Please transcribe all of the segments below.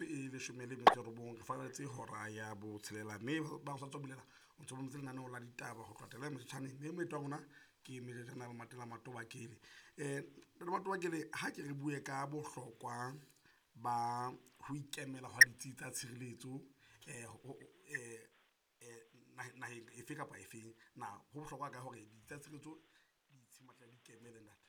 metsotso e leshome le metso e robong re faretse hora ya botshelela mme ba sa tsobolela o ntse mo lenaneo la ditaba go tlotlela metšhaneng mme moetlo wa rona ke Major General Matela Matobakele Matobakele ha ke re bue ka bohlokwa ba ho ikemela hwa ditsi tsa tshireletso naheng efe kapa efeng na ho bohlokwa ka hore ditsi tsa tshireletso di tshimatla di kemele ntate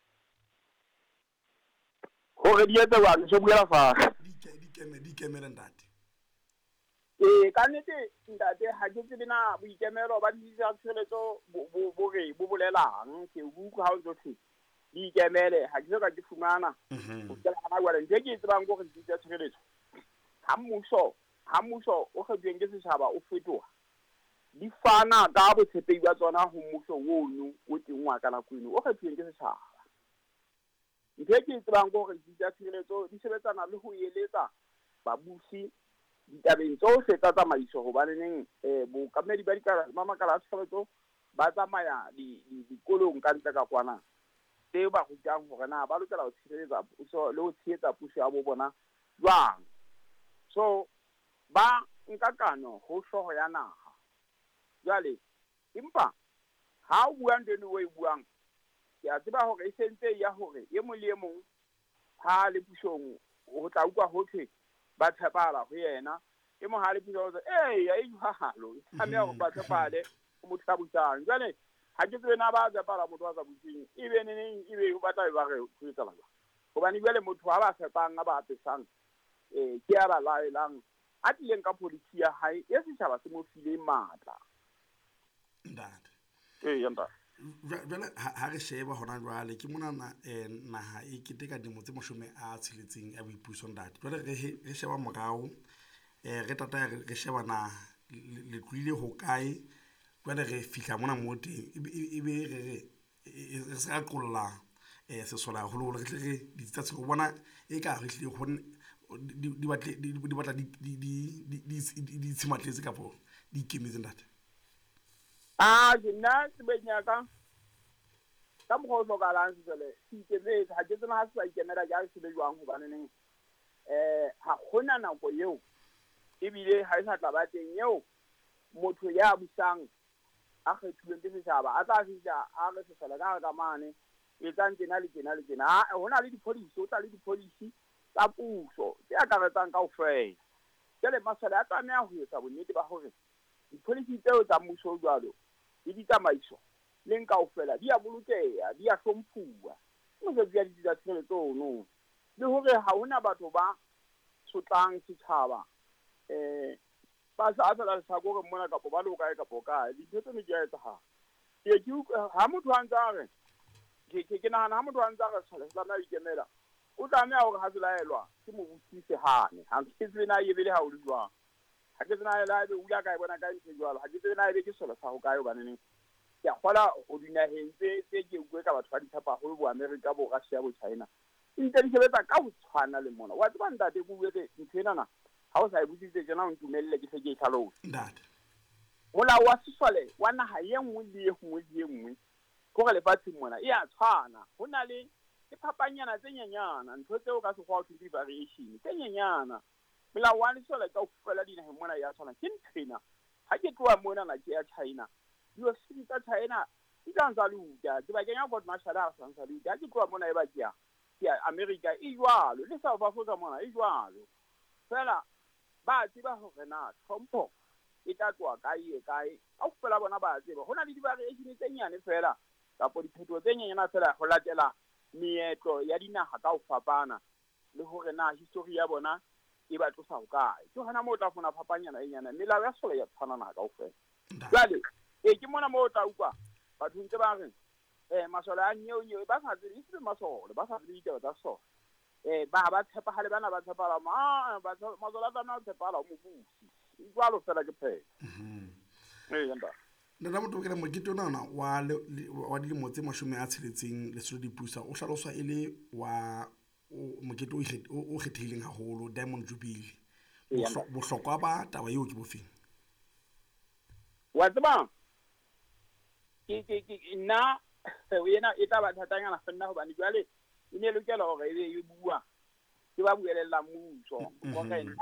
hore di etsa jwang se buela fatshe di kemele ntate ka nnete ntate ha ke tsebe na boikemelo ba ditsi tsa tshireletso bo bolelang ke utlwa ha o ntse di ikemele ha ke soka ke fumana o tsela hana jwale ntse ke tsebang gore ditsi tsa tshireletso ha mmuso o kgethuweng ke setjhaba o fetoha di fana ka botshepehi ba tsona ho mmuso ono o teng wa ka nako eno o kgethuweng ke setjhaba ntse ke tsebang gore ditsi tsa tshireletso di sebetsana le ho eletsa babusi ditabeng tsohle tsa tsamaiso hobaneng bokamedi ba makala a tshireletso ba tsamaya dikolong ka ntle ka kwana tseo ba rutang hore na ba lokela ho tshireletsa puso le ho tshehetsa puso ya bo bona jwang so ba nka kano ho hloho ya naha jwale empa ha o bua ntwe o e buang ke a tseba hore e sentse ya hore e mong le e mong ha le pusong ho tla utlwa hothwe ba tshepala ho yena e mong ha le pusong ya e jwalo tlameha hore ba tshepale o motho a busang jwale ha ke tsebe na ba tshepala motho a sa busing ebe neneng ebe ba tla ba re ho etsa jwang hobane jwale motho ha ba tshepang a ba apesang ke ya ba laelang a tlileng ka policy ya hae e setjhaba se mo file matla ntate ntate jwale ha re sheba hona jwale ke mona naha e keteka dilemo tse 60 ya boipuso ntate jwale re sheba morao re tata re sheba na le tlile ho kae jwale re fihla mona mo teng ebe re se ka qolla sesola holo re tle re ditsa se go bona e ka re tle go di batla di tshimatletse kapo di ikemetse ntate nna sebenyaka ka mokgwa o hlokahalang setswele se ikemetse ha ke tsena ha se sa ikemela ke a se be jwang hobaneneng ha gona nako eo ebile ha e sa tla ba teng eo motho ya busang a kgethuweng ke setjhaba a tla fihla a re sesole ka ka mane e tsang tjena le tjena le tjena ho na le dipolisi o tla le dipolisi tsa puso tse akaretsang kaofela jwale masole a tlameha ho etsa bonnete ba hore dipolisi tseo tsa mmuso jwalo le ditsamaiso leng kaofela di a bolokeha di a hlomphuwa mosebetsi ya ditsi tsa tshireletso ono le hore ha hona batho ba sotlang setjhaba ba sa tsala lehlakore mona kapo ba lo kae kapo kae dintho tseno di a etsahala ha motho a ntse a re ke nahana ha motho a ntse a re tlameha ho ikemela o tlameha hore ha selaelwa ke mo botsise hane ha ke tsebe na e bele ha o le jwang ha ke tsena la ebe o ya ka e bona ka ntse jwalo ha ke tsebe na ebe ke solo sa ho kae o baneng ke a kgola o dinaheng tse ke utlwe ka batho ba dithapa ho bo America bo Russia bo China ntse di sebetsa ka ho tshwana le mona wa tseba ntate go buetse ntshena ha o sa e butsitse jana o ntumelle ke se ke tlhalosa ntate molao wa sesole wa naha ye nngwe le ye nngwe go re lefatsheng mona e a tshwana ho na le phapanyana tse nyenyana ntho tseo ka sekgwa ho thwe variation tse nyenyana molao wa sesole ka ofela dinaheng mona ya tshwana ke nthwena ha ke tloa mona na ke ya China UFC tsa China di tla ntsa luta ke ba kenya court martial a sa ntsa luta ha ke tloa mona e ba ke ya America e jwalo le South Africa mona e jwalo fela ba tseba hore na tlhompho e tla tloa kae a ofela bona ba tseba hona le di-variation tse nyane fela kapo diphetho tse nyenyana fela ho latela meetlo ya dinaha ka ho fapana le hore na history ya bona e ba tlosa ho kae ke hona moo o tla fona phapanyana e nyana melao ya sole ya tshwana na kaofela jwale ke mona moo o tla utlwa batho ntse ba re masole a nyeo ba sa tsebe itse masole ba sa tsebe ditaba tsa sona ba tshepahale bana ba tshepala masole a tsamaya ho tshepala o mobusi jwalo fela ke phela nna motho ke le mokete ona wa dilemo tse 60 lesolo dipusa o hlaloswa e le wa mokete o kgethehileng haholo Diamond Jubilee bohlokwa ba taba eo ke bofeng wa tseba ke nna yena e tla ba thatanyana fenna hobane jwale e ne lokela hore e bua ke ba buelella mmuso